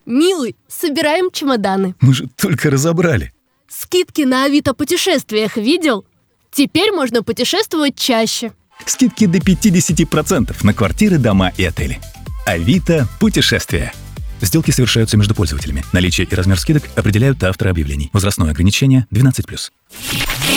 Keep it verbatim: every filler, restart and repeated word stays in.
Милый, собираем чемоданы. Мы же только разобрали. Скидки на Авито путешествиях видел? Теперь можно путешествовать чаще. Скидки до пятьдесят процентов на квартиры, дома и отели. Авито путешествия. Сделки совершаются между пользователями. Наличие и размер скидок определяют авторы объявлений. Возрастное ограничение двенадцать плюс.